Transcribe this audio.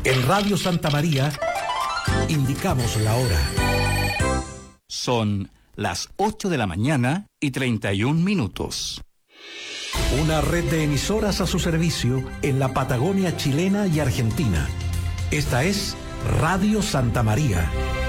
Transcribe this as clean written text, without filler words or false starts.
En Radio Santa María indicamos la hora. Son las 8 de la mañana y 31 minutos. Una red de emisoras a su servicio en la Patagonia chilena y argentina. Esta es Radio Santa María.